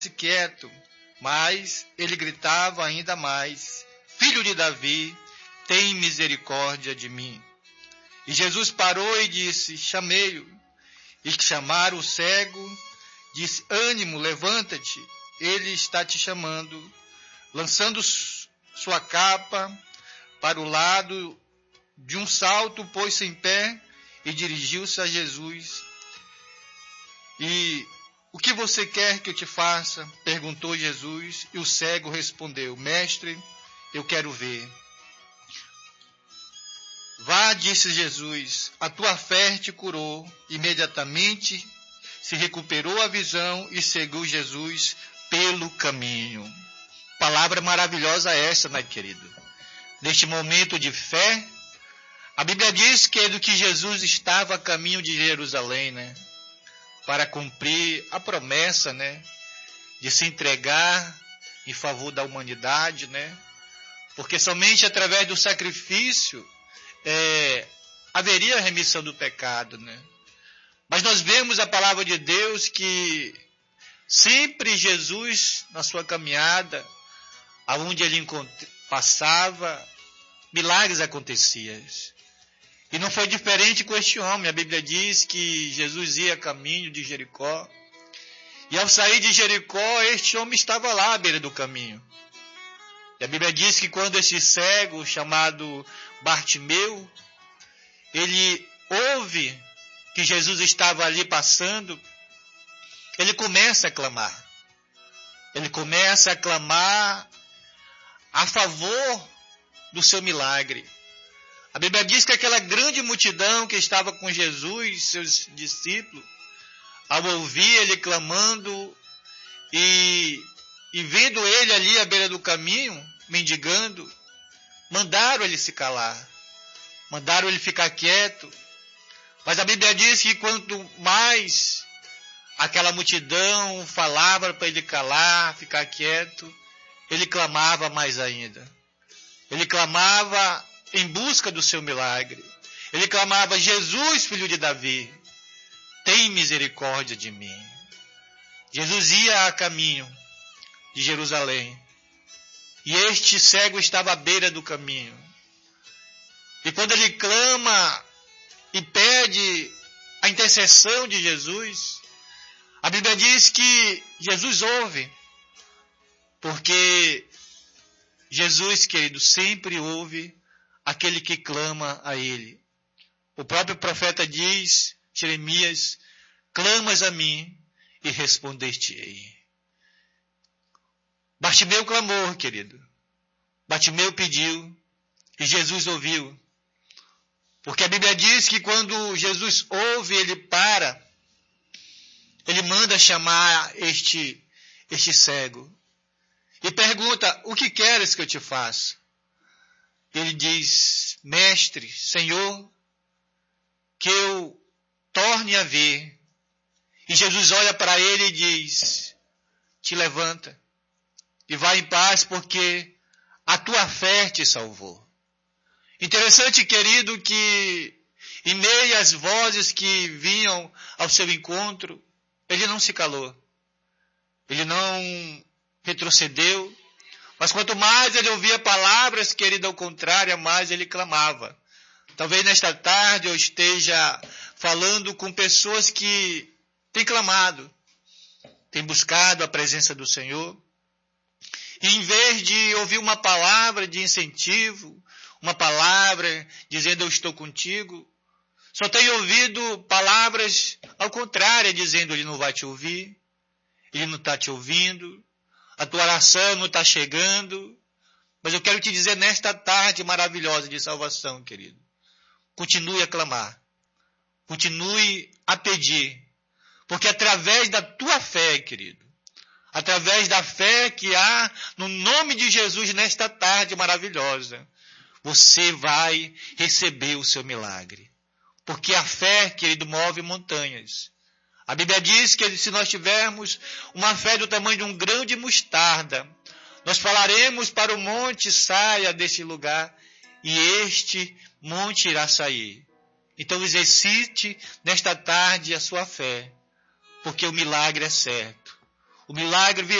quieto, mas ele gritava ainda mais: Filho de Davi, tem misericórdia de mim. E Jesus parou e disse: Chamei-o. E chamaram o cego, disse: Ânimo, levanta-te, ele está te chamando. Lançando sua capa para o lado, de um salto pôs-se em pé e dirigiu-se a Jesus. E o que você quer que eu te faça? Perguntou Jesus, e o cego respondeu: Mestre, eu quero ver. Vá, disse Jesus, a tua fé te curou. Imediatamente se recuperou a visão e seguiu Jesus pelo caminho. Palavra maravilhosa essa, né, querido? Neste momento de fé, a Bíblia diz que Jesus estava a caminho de Jerusalém, né? Para cumprir a promessa, né? De se entregar em favor da humanidade, né? Porque somente através do sacrifício haveria a remissão do pecado, né? Mas nós vemos a palavra de Deus que sempre Jesus, na sua caminhada, aonde ele passava, milagres aconteciam. E não foi diferente com este homem. A Bíblia diz que Jesus ia a caminho de Jericó. E ao sair de Jericó, este homem estava lá à beira do caminho. E a Bíblia diz que quando este cego, chamado Bartimeu, ele ouve que Jesus estava ali passando, ele começa a clamar. Ele começa a clamar a favor do seu milagre. A Bíblia diz que aquela grande multidão que estava com Jesus, seus discípulos, ao ouvir ele clamando e vendo ele ali à beira do caminho, mendigando, mandaram ele se calar, mandaram ele ficar quieto. Mas a Bíblia diz que quanto mais aquela multidão falava para ele calar, ficar quieto, ele clamava mais ainda. Ele clamava em busca do seu milagre. Ele clamava: Jesus, filho de Davi, tem misericórdia de mim. Jesus ia a caminho de Jerusalém. E este cego estava à beira do caminho. E quando ele clama e pede a intercessão de Jesus, a Bíblia diz que Jesus ouve. Porque Jesus, querido, sempre ouve aquele que clama a ele. O próprio profeta diz, Jeremias: clamas a mim e respondeste-ei. Bartimeu clamou, querido. Bartimeu pediu e Jesus ouviu. Porque a Bíblia diz que quando Jesus ouve, ele para. Ele manda chamar este cego. E pergunta: o que queres que eu te faça? Ele diz: Mestre, Senhor, que eu torne a ver. E Jesus olha para ele e diz: te levanta e vai em paz, porque a tua fé te salvou. Interessante, querido, que em meio às vozes que vinham ao seu encontro, ele não se calou. Ele não retrocedeu. Mas quanto mais ele ouvia palavras, querido, ao contrário, mais ele clamava. Talvez nesta tarde eu esteja falando com pessoas que têm clamado, têm buscado a presença do Senhor. E em vez de ouvir uma palavra de incentivo, uma palavra dizendo eu estou contigo, só tem ouvido palavras ao contrário, dizendo ele não vai te ouvir, ele não está te ouvindo, a tua oração não está chegando. Mas eu quero te dizer nesta tarde maravilhosa de salvação, querido, continue a clamar, continue a pedir, porque através da tua fé, querido, através da fé que há no nome de Jesus nesta tarde maravilhosa, você vai receber o seu milagre. Porque a fé, querido, move montanhas. A Bíblia diz que se nós tivermos uma fé do tamanho de um grão de mostarda, nós falaremos para o monte: saia deste lugar, e este monte irá sair. Então exercite nesta tarde a sua fé, porque o milagre é certo. O milagre